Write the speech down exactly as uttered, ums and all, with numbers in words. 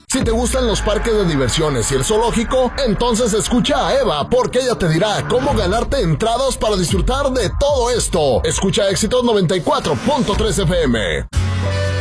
Si te gustan los parques de diversiones y el zoológico, entonces escucha a Eva, porque ella te dirá cómo ganarte entradas para disfrutar de todo esto. Escucha Éxitos noventa y cuatro punto tres F M.